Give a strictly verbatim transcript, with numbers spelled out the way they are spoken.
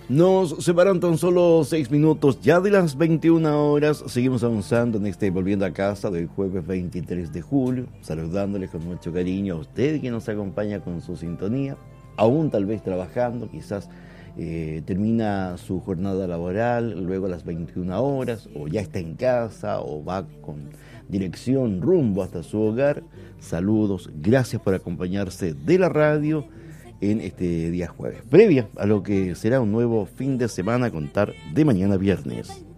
Nos separan tan solo seis minutos ya de las veintiuna horas. Seguimos avanzando en este Volviendo a Casa del jueves veintitrés de julio, saludándoles con mucho cariño a usted que nos acompaña con su sintonía, aún tal vez trabajando, quizás eh, termina su jornada laboral luego a las veintiuna horas, o ya está en casa, o va con dirección rumbo hasta su hogar. Saludos, gracias por acompañarse de la radio en este día jueves, previa a lo que será un nuevo fin de semana a contar de mañana viernes.